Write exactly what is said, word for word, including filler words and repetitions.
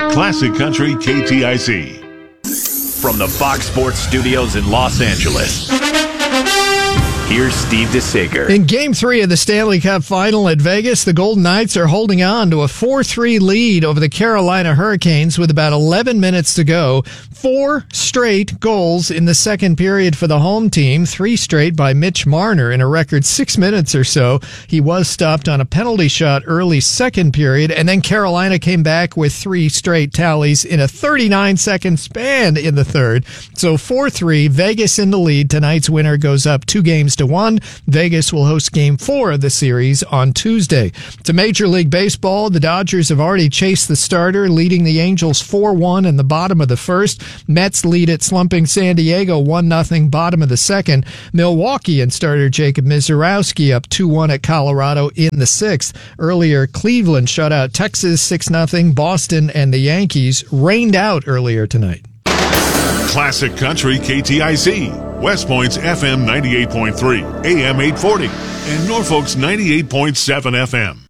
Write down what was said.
Classic Country K T I C. From the Fox Sports Studios in Los Angeles, here's Steve DeSager. In Game three of the Stanley Cup Final at Vegas, the Golden Knights are holding on to a four three lead over the Carolina Hurricanes with about eleven minutes to go. Four straight goals in the second period for the home team, three straight by Mitch Marner in a record six minutes or so. He was stopped on a penalty shot early second period, and then Carolina came back with three straight tallies in a thirty-nine second span in the third. So four three, Vegas in the lead. Tonight's winner goes up two games to one. Vegas will host game four of the series on Tuesday. To Major League Baseball, the Dodgers have already chased the starter, leading the Angels four one in the bottom of the first. Mets lead at slumping San Diego one nothing bottom of the second. Milwaukee and starter Jacob Misiorowski up two one at Colorado in the sixth. Earlier, Cleveland shut out Texas six nothing. Boston and the Yankees rained out earlier tonight. Classic Country K T I C. West Point's F M ninety-eight point three, A M eight forty, and Norfolk's ninety-eight point seven F M.